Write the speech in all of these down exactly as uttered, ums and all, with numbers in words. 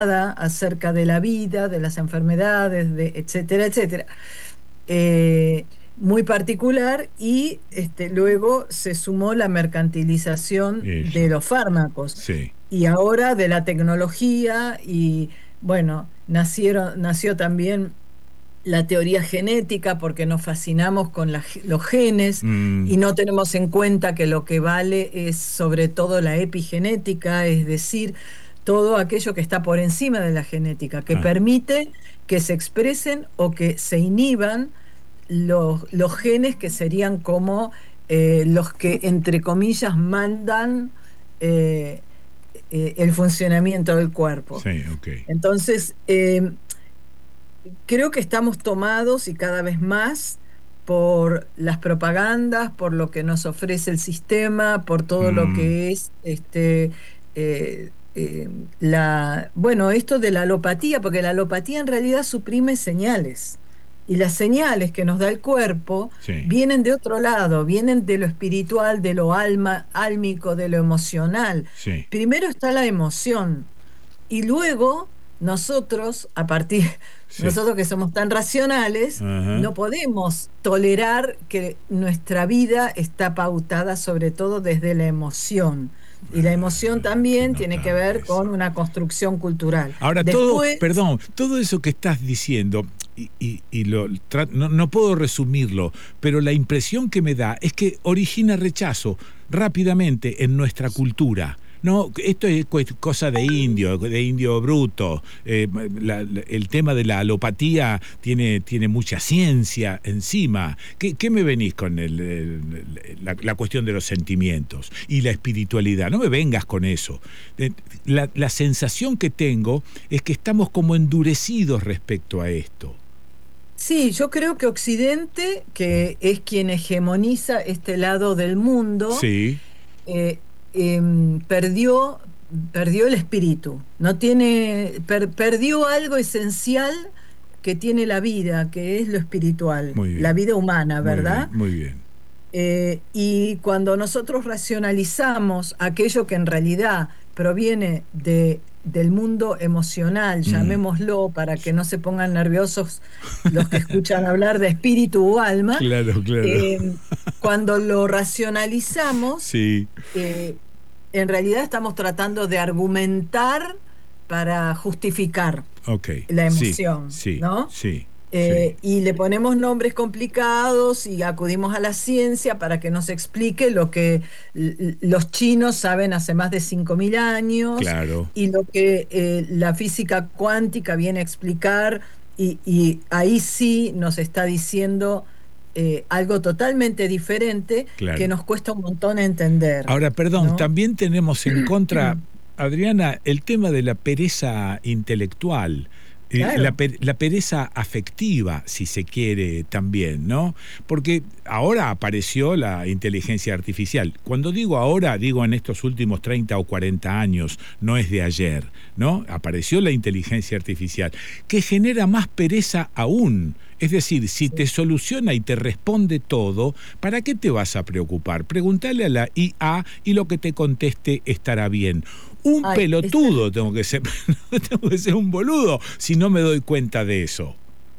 acerca de la vida, de las enfermedades, de etcétera, etcétera, eh, muy particular, y este, luego se sumó la mercantilización de Eso, los fármacos sí. y ahora de la tecnología y bueno, nacieron, nació también la teoría genética porque nos fascinamos con la ge- los genes Mm, y no tenemos en cuenta que lo que vale es sobre todo la epigenética, es decir, todo aquello que está por encima de la genética, que ah, permite que se expresen o que se inhiban los, los genes que serían como eh, los que, entre comillas, mandan eh, eh, el funcionamiento del cuerpo. sí, ok. Entonces, eh, creo que estamos tomados y cada vez más por las propagandas, por lo que nos ofrece el sistema, por todo lo Mm, que es este eh, eh, la, bueno, esto de la alopatía, porque la alopatía en realidad suprime señales. Y las señales que nos da el cuerpo sí, vienen de otro lado, vienen de lo espiritual, de lo alma, álmico, de lo emocional. sí, Primero está la emoción y luego nosotros, a partir, sí. nosotros que somos tan racionales, Ajá. no podemos tolerar que nuestra vida está pautada sobre todo desde la emoción. Y la emoción Ah, qué también tiene que notable ver con eso. una construcción cultural. Ahora, todo, Después, perdón, todo eso que estás diciendo, y, y- y lo tra- no, no puedo resumirlo, pero la impresión que me da es que origina rechazo rápidamente en nuestra cultura. No, esto es cu- cosa de indio, de indio bruto. Eh, la- la- el tema de la alopatía tiene, tiene mucha ciencia encima. ¿Qué, qué me venís con el- el- la, la cuestión de los sentimientos y la espiritualidad? No me vengas con eso. Eh, La, la sensación que tengo es que estamos como endurecidos respecto a esto. sí, yo creo que Occidente, que es quien hegemoniza este lado del mundo, Sí, eh, em, perdió, perdió el espíritu, no tiene, per- perdió algo esencial que tiene la vida, que es lo espiritual, muy la bien, vida humana, muy bien, ¿verdad? muy bien. Eh, y cuando nosotros racionalizamos aquello que en realidad proviene de, del mundo emocional, Mm, llamémoslo para que no se pongan nerviosos los que escuchan hablar de espíritu o alma, claro, claro. eh, cuando lo racionalizamos, Sí, eh, en realidad estamos tratando de argumentar para justificar ok, la sí, emoción, sí, ¿no? sí, sí. Eh, y le ponemos nombres complicados y acudimos a la ciencia para que nos explique lo que l- los chinos saben hace más de cinco mil años Claro, y lo que eh, la física cuántica viene a explicar y, y ahí sí nos está diciendo eh, algo totalmente diferente que claro. nos cuesta un montón entender, Ahora, perdón, ¿no? también tenemos en contra, Adriana, el tema de la pereza intelectual, eh, la, Claro. per- la pereza afectiva, si se quiere también, ¿no? Porque ahora apareció la inteligencia artificial. Cuando digo ahora, digo en estos últimos treinta o cuarenta años, no es de ayer, ¿no? Apareció la inteligencia artificial, que genera más pereza aún. Es decir, si te Sí. soluciona y te responde todo, ¿para qué te vas a preocupar? Pregúntale a la I A y lo que te conteste estará bien. Un Ay, está. pelotudo tengo que ser, tengo que ser un boludo si no me doy cuenta de eso.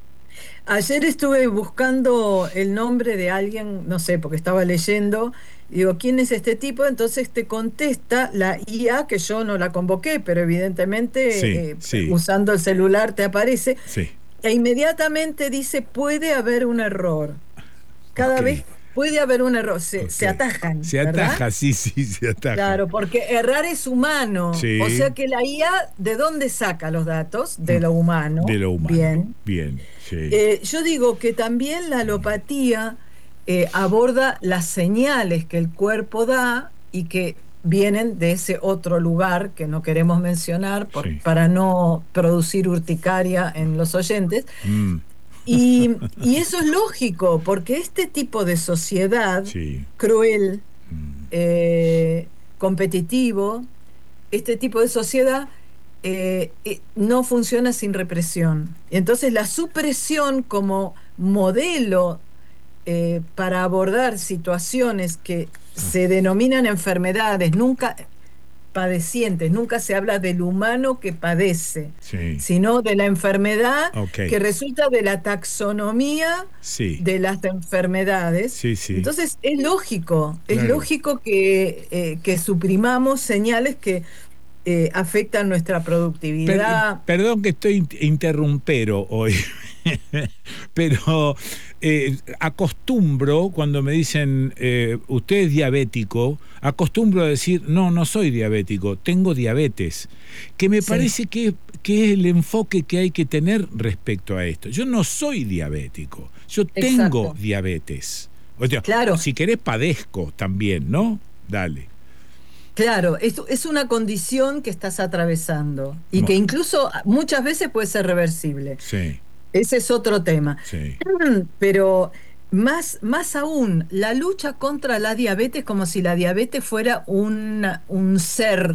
Ayer estuve buscando el nombre de alguien, no sé, porque estaba leyendo, y digo, ¿quién es este tipo? Entonces te contesta la I A, que yo no la convoqué, pero Sí, evidentemente eh, sí, usando el celular te aparece, sí. e inmediatamente dice, puede haber un error. Ok, Cada vez puede haber un error, se, ok. se atajan, Se ¿verdad? ataja, sí, sí, se ataja. Claro, porque errar es humano, o Sí, sea que la I A, ¿de dónde saca los datos? De mm, lo de humano, lo humano. bien. Bien, sí. Eh, yo digo que también la alopatía eh, aborda las señales que el cuerpo da y que vienen de ese otro lugar que no queremos mencionar por- Sí. para no producir urticaria en los oyentes. Mm, Y, y eso es lógico, porque este tipo de sociedad sí. cruel, Mm, eh, competitivo, este tipo de sociedad eh, eh, no funciona sin represión. Entonces la supresión como modelo eh, para abordar situaciones que se denominan enfermedades, nunca, padecientes, nunca se habla del humano que padece, sí. sino de la enfermedad Okay. que resulta de la taxonomía sí. de las enfermedades. Sí, sí. Entonces es lógico, Claro. es lógico que, eh, que suprimamos señales que eh, afectan nuestra productividad. Per, perdón que estoy interrumpero hoy, pero eh, acostumbro, cuando me dicen eh, usted es diabético, acostumbro a decir no, no soy diabético, tengo diabetes, que me sí. parece que, que es el enfoque que hay que tener respecto a esto. Yo no soy diabético, yo tengo Exacto. diabetes. O sea, claro. Si querés padezco también, ¿no? Dale. Claro, es, es una condición que estás atravesando y que incluso muchas veces puede ser reversible. Sí. Ese es otro tema. Sí. Pero más, más aún, la lucha contra la diabetes, como si la diabetes fuera un, un ser,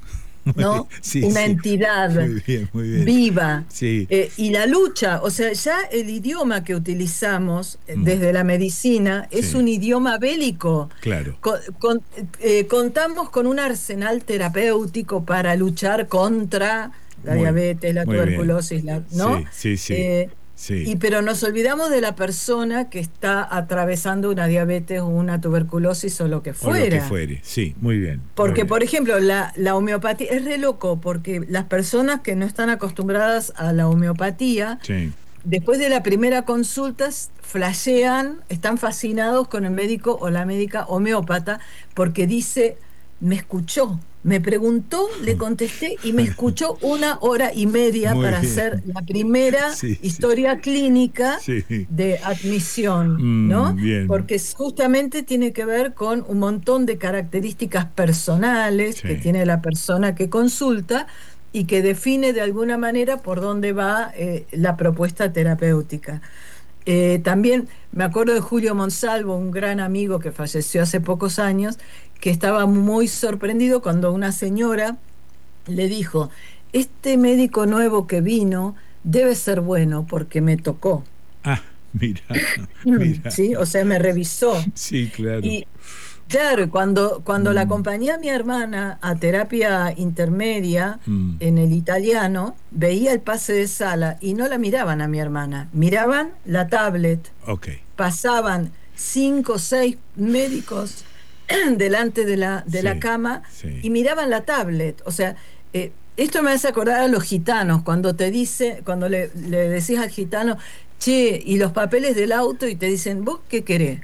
¿no? Sí, una sí. entidad muy bien, muy bien. viva. Sí. Eh, y la lucha, o sea, ya el idioma que utilizamos mm. desde la medicina es sí. un idioma bélico. Claro. Con, con, eh, contamos con un arsenal terapéutico para luchar contra la muy, diabetes, la tuberculosis, la, ¿no? Sí, sí, sí. Eh, Sí. Y pero nos olvidamos de la persona que está atravesando una diabetes o una tuberculosis o lo que fuera. O lo que fuere, sí, muy bien. Porque, muy bien. por ejemplo, la, la homeopatía es re loco, porque las personas que no están acostumbradas a la homeopatía, sí. después de la primera consulta, flashean, están fascinados con el médico o la médica homeópata, porque dice, me escuchó. Me preguntó, le contesté y me escuchó una hora y media Muy para bien. hacer la primera sí, historia sí. clínica sí. de admisión, mm, ¿no? Bien. Porque justamente tiene que ver con un montón de características personales sí. que tiene la persona que consulta y que define de alguna manera por dónde va eh, la propuesta terapéutica. Eh, también me acuerdo de Julio Monsalvo, un gran amigo que falleció hace pocos años, que estaba muy sorprendido cuando una señora le dijo, este médico nuevo que vino debe ser bueno porque me tocó. Ah, mira, mira. Sí, o sea, me revisó. Sí, claro. Y claro, cuando, cuando mm. la acompañé a mi hermana a terapia intermedia mm. en el italiano, veía el pase de sala y no la miraban a mi hermana, miraban la tablet. Okay. Pasaban cinco o seis médicos delante de la, de sí, la cama sí. y miraban la tablet. O sea, eh, esto me hace acordar a los gitanos, cuando te dice, cuando le, le decís al gitano, che, y los papeles del auto, y te dicen, ¿vos qué querés?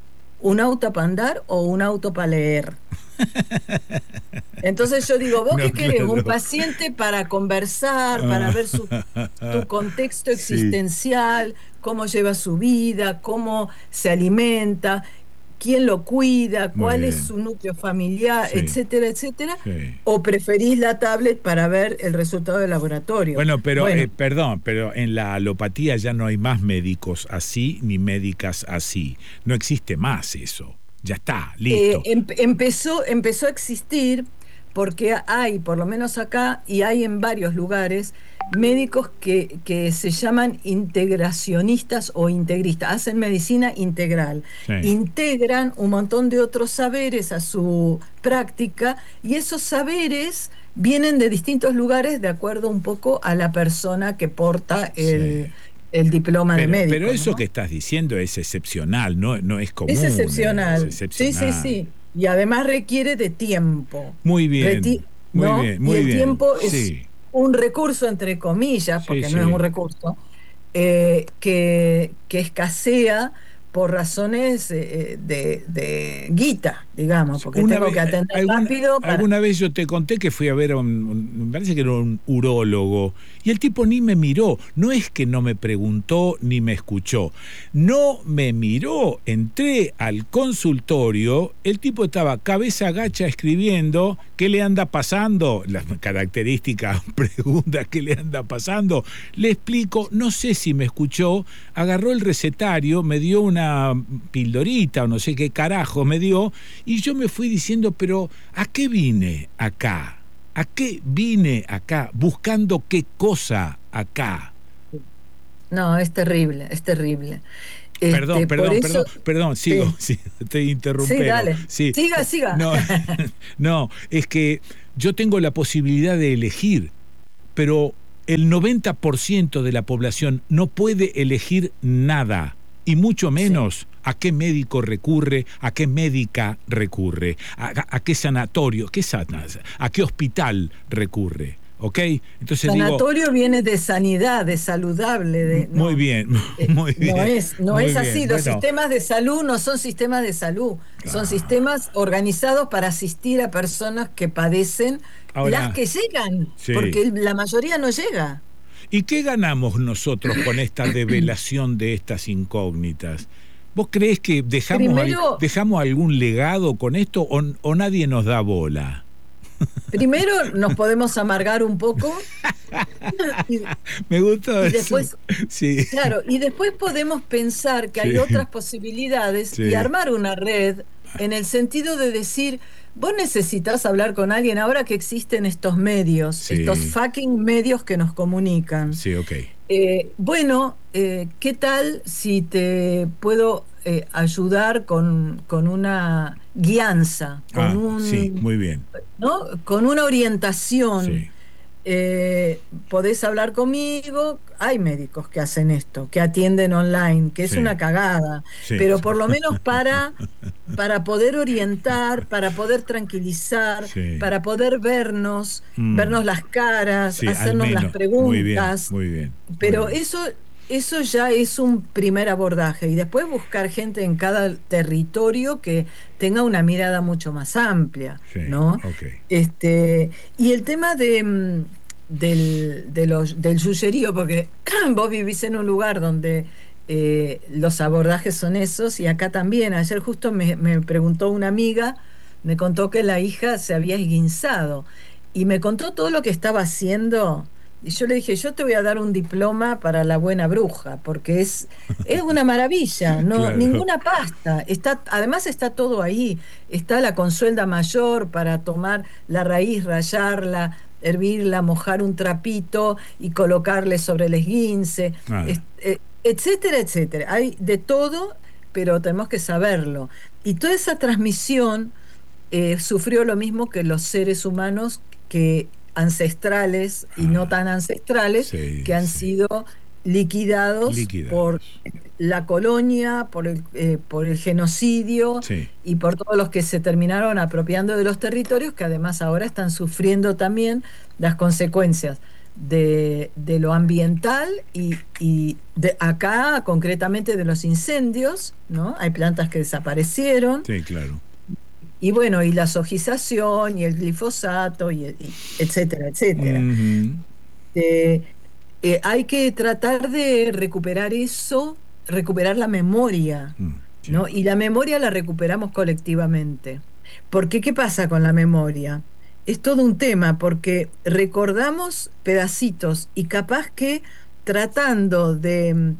¿Un auto para andar o un auto para leer? Entonces yo digo, ¿vos no, qué querés? Claro. ¿Un paciente para conversar, para ver su, tu contexto existencial, sí. cómo lleva su vida, cómo se alimenta, quién lo cuida, cuál es su núcleo familiar, sí. etcétera, etcétera? Sí. ¿O preferís la tablet para ver el resultado del laboratorio? Bueno, pero, bueno. Eh, perdón, pero en la alopatía ya no hay más médicos así ni médicas así. No existe más eso. Ya está, listo. Eh, em, empezó, empezó a existir porque hay, por lo menos acá, y hay en varios lugares, médicos que, que se llaman integracionistas o integristas, hacen medicina integral, sí. integran un montón de otros saberes a su práctica, y esos saberes vienen de distintos lugares de acuerdo un poco a la persona que porta el... Sí. el diploma pero, de médico. Pero eso ¿no? que estás diciendo es excepcional, no, no es común. Es excepcional. Es excepcional. Sí, sí, sí. Y además requiere de tiempo. Muy bien. Reti muy ¿no? bien, muy y el bien. tiempo es sí. un recurso, entre comillas, porque sí, no sí. es un recurso, eh, que, que escasea por razones eh, de, de guita, digamos, porque una tengo vez, que atender alguna, rápido. Para... Alguna vez yo te conté que fui a ver a un, un, me parece que era un urólogo, y el tipo ni me miró. No es que no me preguntó ni me escuchó. No me miró. Entré al consultorio, el tipo estaba cabeza agacha escribiendo. ¿Qué le anda pasando? Las características preguntas, ¿qué le anda pasando? Le explico, no sé si me escuchó, agarró el recetario, me dio una pildorita o no sé qué carajo me dio, y yo me fui diciendo, pero ¿a qué vine acá? ¿A qué vine acá? ¿Buscando qué cosa acá? No, es terrible, es terrible. Perdón, este, perdón, eso, perdón, perdón, sigo, sí. sí, te interrumpí. Sí, dale. Sí. Siga, siga. No, no, es que yo tengo la posibilidad de elegir, pero el noventa por ciento de la población no puede elegir nada, y mucho menos sí. a qué médico recurre, a qué médica recurre, a, a, a qué sanatorio, qué sanas, a qué hospital recurre. ¿Ok? Entonces sanatorio digo, viene de sanidad, de saludable. De, no, muy bien, muy bien. No es, no muy es así. bien. Los bueno, sistemas de salud no son sistemas de salud, son ah. sistemas organizados para asistir a personas que padecen, ahora, las que llegan, sí. porque la mayoría no llega. ¿Y qué ganamos nosotros con esta develación de estas incógnitas? ¿Vos creés que dejamos, Primero, al, dejamos algún legado con esto o, o nadie nos da bola? Primero nos podemos amargar un poco. y, Me gustó y eso. Después, sí. Claro, y después podemos pensar que sí. hay otras posibilidades sí. y armar una red en el sentido de decir, vos necesitas hablar con alguien ahora que existen estos medios, sí. estos fucking medios que nos comunican. Sí, ok. Eh, bueno, eh, ¿qué tal si te puedo eh, ayudar con, con una guianza? Con ah, un, sí, muy bien. ¿no? Con una orientación. Sí. Eh, podés hablar conmigo. Hay médicos que hacen esto, que atienden online, que es sí. una cagada, sí. pero por lo menos para, para poder orientar, para poder tranquilizar, sí. para poder vernos, mm. vernos las caras, sí, hacernos las preguntas. Muy bien, muy bien. Pero muy bien. eso, eso ya es un primer abordaje, y después buscar gente en cada territorio que tenga una mirada mucho más amplia, sí, ¿no? Okay. Este, y el tema de, del, de los, del yuyerío, porque vos vivís en un lugar donde eh, los abordajes son esos, y acá también. Ayer justo me, me preguntó una amiga, me contó que la hija se había esguinzado, y me contó todo lo que estaba haciendo. Y yo le dije, yo te voy a dar un diploma para la buena bruja, porque es, es una maravilla, no, claro. ninguna pasta. Está, además está todo ahí. Está la consuelda mayor para tomar la raíz, rallarla, hervirla, mojar un trapito y colocarle sobre el esguince, ah. es, eh, etcétera, etcétera. Hay de todo, pero tenemos que saberlo. Y toda esa transmisión eh, sufrió lo mismo que los seres humanos que ancestrales y ah, no tan ancestrales sí, que han sí. sido liquidados, liquidados por la colonia, por el, eh, por el genocidio sí. y por todos los que se terminaron apropiando de los territorios, que además ahora están sufriendo también las consecuencias de, de lo ambiental y, y de acá concretamente de los incendios, ¿no? Hay plantas que desaparecieron. Sí, claro. Y bueno, y la sojización y el glifosato, y, y etcétera, etcétera. Uh-huh. Eh, eh, hay que tratar de recuperar eso, recuperar la memoria, uh, sí. ¿no? Y la memoria la recuperamos colectivamente. Porque, ¿qué pasa con la memoria? Es todo un tema, porque recordamos pedacitos y capaz que tratando de...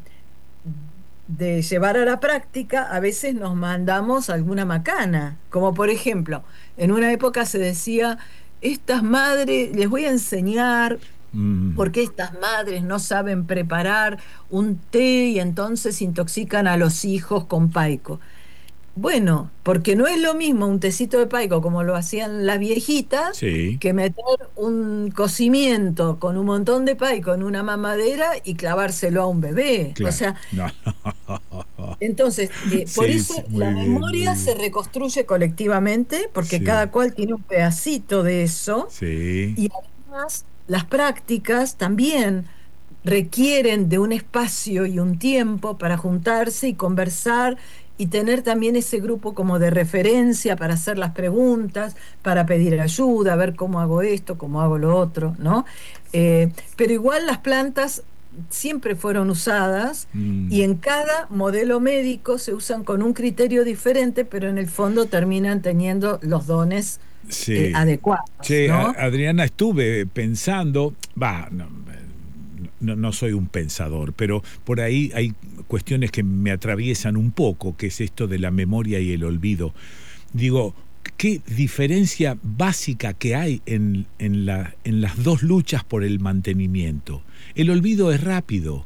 de llevar a la práctica, a veces nos mandamos alguna macana, como por ejemplo, en una época se decía, estas madres, les voy a enseñar mm. por qué estas madres no saben preparar un té y entonces intoxican a los hijos con paico. Bueno, porque no es lo mismo un tecito de paico como lo hacían las viejitas, sí. que meter un cocimiento con un montón de paico en una mamadera y clavárselo a un bebé. Claro. O sea, no. entonces, eh, por sí, eso la bien, memoria se reconstruye colectivamente, porque sí. cada cual tiene un pedacito de eso, sí. y además las prácticas también requieren de un espacio y un tiempo para juntarse y conversar y tener también ese grupo como de referencia para hacer las preguntas, para pedir ayuda, a ver cómo hago esto, cómo hago lo otro, ¿no? Eh, pero igual las plantas siempre fueron usadas mm. y en cada modelo médico se usan con un criterio diferente, pero en el fondo terminan teniendo los dones sí. eh, adecuados. Sí, ¿no? Adriana, estuve pensando, va, no, no, no soy un pensador, pero por ahí hay cuestiones que me atraviesan un poco, que es esto de la memoria y el olvido. Digo, ¿qué diferencia básica que hay en, en, la, en las dos luchas por el mantenimiento? El olvido es rápido.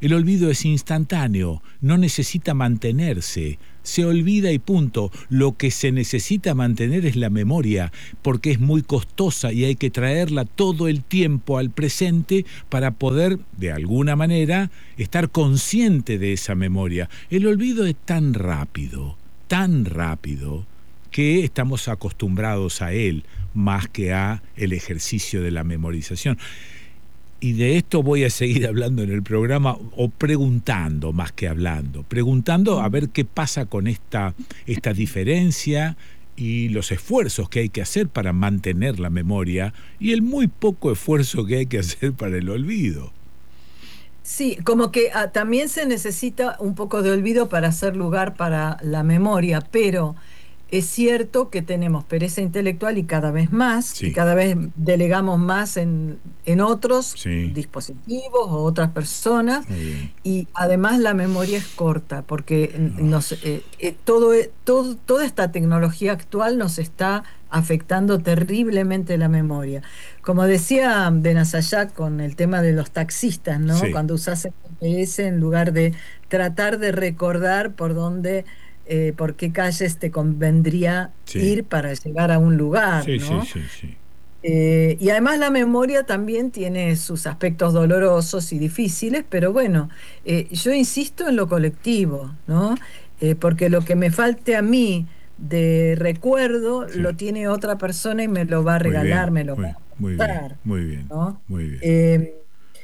El olvido es instantáneo, no necesita mantenerse. Se olvida y punto. Lo que se necesita mantener es la memoria, porque es muy costosa y hay que traerla todo el tiempo al presente para poder, de alguna manera, estar consciente de esa memoria. El olvido es tan rápido, tan rápido, que estamos acostumbrados a él más que a el ejercicio de la memorización. Y de esto voy a seguir hablando en el programa, o preguntando más que hablando, preguntando a ver qué pasa con esta, esta diferencia y los esfuerzos que hay que hacer para mantener la memoria y el muy poco esfuerzo que hay que hacer para el olvido. Sí, como que ah, también se necesita un poco de olvido para hacer lugar para la memoria, pero es cierto que tenemos pereza intelectual y cada vez más, Sí. y cada vez delegamos más en, en otros Sí. dispositivos o otras personas, Muy bien. y además la memoria es corta, porque nos, eh, eh, todo, todo, toda esta tecnología actual nos está afectando terriblemente la memoria. Como decía Benazayat con el tema de los taxistas, ¿no? Sí. Cuando usas el G P S en lugar de tratar de recordar por dónde, eh, por qué calles te convendría Sí. ir para llegar a un lugar, Sí, ¿no? sí, sí, sí. Eh, y además la memoria también tiene sus aspectos dolorosos y difíciles, pero bueno, eh, yo insisto en lo colectivo, ¿no? Eh, porque lo que me falte a mí de recuerdo Sí. lo tiene otra persona y me lo va a Muy regalar, bien, me lo muy, va a muy bien, contar, muy bien, ¿no? muy bien. Eh,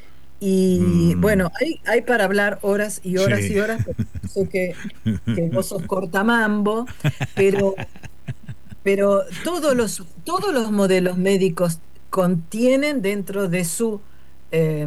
y Mm. bueno, hay, hay para hablar horas y horas Sí. y horas, porque sé que, que vos sos cortamambo, pero pero todos los, todos los modelos médicos contienen dentro de su eh,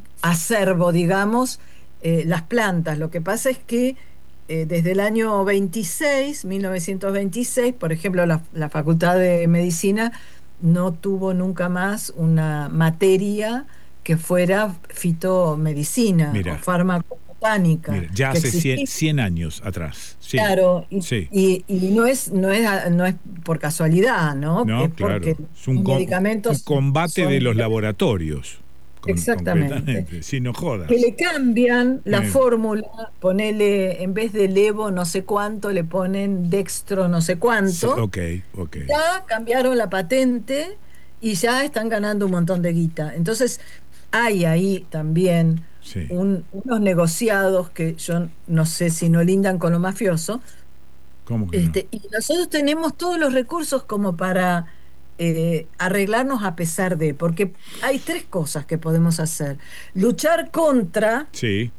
acervo, digamos, eh, las plantas. Lo que pasa es que eh, desde el año veintiséis, mil novecientos veintiséis, por ejemplo, la, la Facultad de Medicina no tuvo nunca más una materia que fuera fitomedicina o Mira, farmacobotánica, mira, ya que hace cien, existía. cien años atrás. Sí, Claro, y, sí. y- y no es, no es, no es por casualidad, ¿no? No, Es porque claro. Es un, los con- un medicamentos combate de son los laboratorios. Con- exactamente, concretamente. Sí, no que jodas. le cambian la Eh, fórmula, ponele, en vez de levo no sé cuánto, le ponen dextro no sé sí, cuánto, ok, ok. ya cambiaron la patente y ya están ganando un montón de guita. Entonces, hay ahí también Sí. un- unos negociados que yo no sé si no lindan con lo mafioso. ¿Cómo que no? Este, y nosotros tenemos todos los recursos como para eh, arreglarnos a pesar de, porque hay tres cosas que podemos hacer. Luchar contra Sí,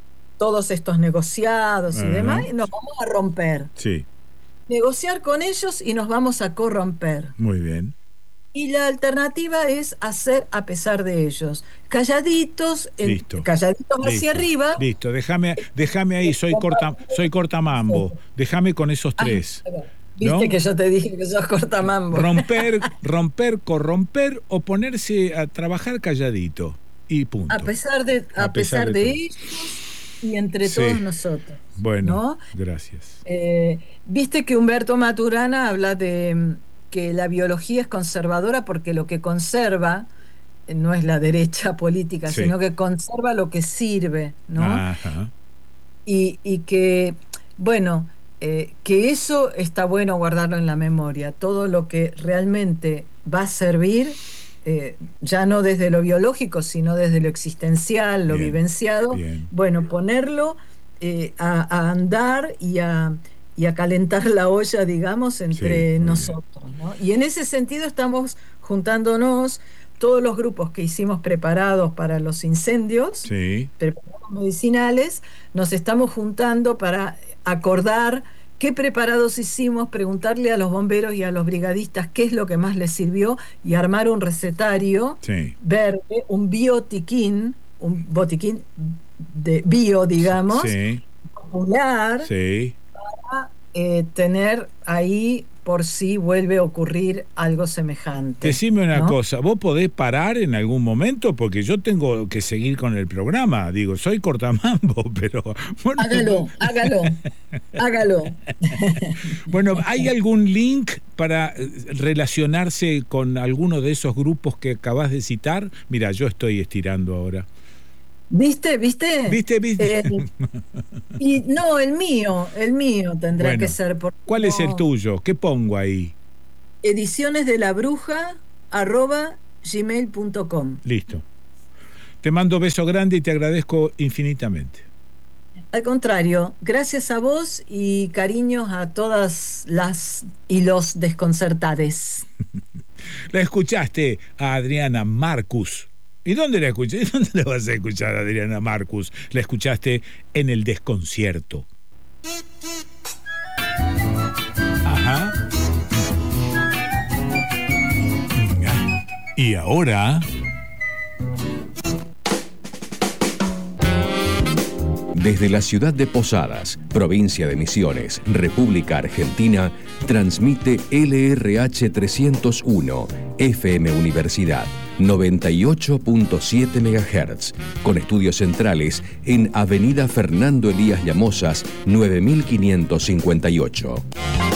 todos estos negociados y demás, ajá, y nos vamos a romper. sí, Negociar con ellos y nos vamos a corromper. muy bien. Y la alternativa es hacer a pesar de ellos. Calladitos, en- Listo. calladitos hacia Listo, arriba. listo. Déjame, déjame ahí, soy corta, soy cortamambo. Déjame con esos Ah, tres. viste ¿No? que yo te dije que sos cortamambo. Romper, romper, corromper o ponerse a trabajar calladito. Y punto. A pesar de, a A pesar pesar de de todo. ellos y entre Sí. todos nosotros. Bueno, ¿no? gracias. Eh, Viste que Humberto Maturana habla de mm, que la biología es conservadora porque lo que conserva eh, no es la derecha política, Sí. sino que conserva lo que sirve, ¿no? Ajá. Y, y que, bueno, eh, que eso está bueno guardarlo en la memoria. Todo lo que realmente va a servir, eh, ya no desde lo biológico, sino desde lo existencial, lo Bien, vivenciado, bien. bueno, ponerlo eh, a, a andar y a, y a calentar la olla, digamos, Sí, entre muy nosotros, ¿no? Y en ese sentido estamos juntándonos todos los grupos que hicimos preparados para los incendios, Sí, preparados medicinales, nos estamos juntando para acordar qué preparados hicimos, preguntarle a los bomberos y a los brigadistas qué es lo que más les sirvió y armar un recetario sí, verde, un biotiquín, un botiquín de bio, digamos, sí, popular, sí. para eh, tener ahí por si vuelve a ocurrir algo semejante. Decime una ¿no? cosa, ¿vos podés parar en algún momento? Porque yo tengo que seguir con el programa. Digo, soy cortamambo, pero... Bueno, Hágalo, hágalo, hágalo. bueno, ¿hay algún link para eh, relacionarse con alguno de esos grupos que acabas de citar? Mira, yo estoy estirando ahora. ¿Viste? ¿Viste? ¿Viste? ¿Viste? Eh, y no, el mío, el mío tendrá Bueno, que ser. Porque ¿cuál es el no, tuyo? ¿Qué pongo ahí? ediciones de la bruja arroba gmail punto com. Listo. Te mando beso grande y te agradezco infinitamente. Al contrario, gracias a vos y cariños a todas las y los desconcertades. La escuchaste a Adriana Marcus. ¿Y dónde la escuché? ¿Dónde la vas a escuchar a Adriana Marcus? La escuchaste en El Desconcierto. Ajá. Y ahora... Desde la ciudad de Posadas, provincia de Misiones, República Argentina, transmite L R H trescientos uno, F M Universidad, noventa y ocho punto siete megahertz, con estudios centrales en Avenida Fernando Elías Llamosas, nueve mil quinientos cincuenta y ocho.